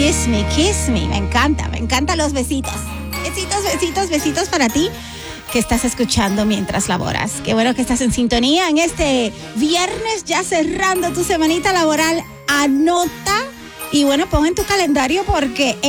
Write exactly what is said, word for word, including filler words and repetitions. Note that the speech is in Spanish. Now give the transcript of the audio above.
Kiss me, kiss me. Me encanta, me encantan los besitos. Besitos, besitos, besitos para ti que estás escuchando mientras laboras. Qué bueno que estás en sintonía en este viernes, ya cerrando tu semanita laboral. Anota y bueno, pon en tu calendario porque